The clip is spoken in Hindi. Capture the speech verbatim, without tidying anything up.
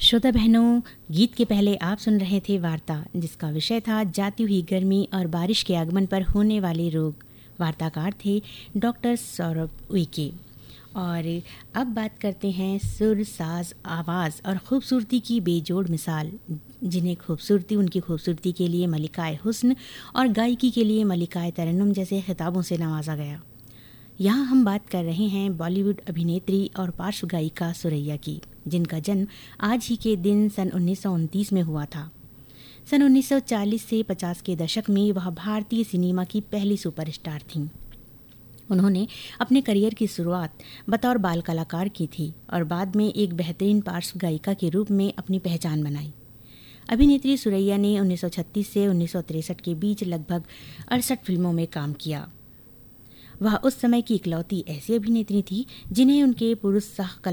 श्रोता बहनों, गीत के पहले आप सुन रहे थे वार्ता, जिसका विषय था जाती हुई गर्मी और बारिश के आगमन पर होने वाले रोग। वार्ताकार थे डॉक्टर सौरभ उइके। और अब बात करते हैं सुर, साज, आवाज़ और ख़ूबसूरती की बेजोड़ मिसाल, जिन्हें खूबसूरती उनकी खूबसूरती के लिए मलिकाए हुस्न और गायकी के लिए मलिकाए तरन्नुम जैसे खिताबों से नवाजा गया। यहाँ हम बात कर रहे हैं बॉलीवुड अभिनेत्री और पार्श्व गायिका सुरैया की, जिनका जन्म आज ही के दिन सन उन्नीस सौ उनतीस में हुआ था। सन उन्नीस सौ चालीस से पचास के दशक में वह भारतीय सिनेमा की पहली सुपरस्टार थीं। उन्होंने अपने करियर की शुरुआत बतौर बाल कलाकार की थी और बाद में एक बेहतरीन पार्श्व गायिका के रूप में अपनी पहचान बनाई। अभिनेत्री सुरैया ने उन्नीस सौ छत्तीस से उन्नीस सौ तिरसठ के बीच लगभग अड़सठ फिल्मों में काम किया। वह उस समय की इकलौती ऐसी अभिनेत्री थी जिन्हें उनके पुरुष सह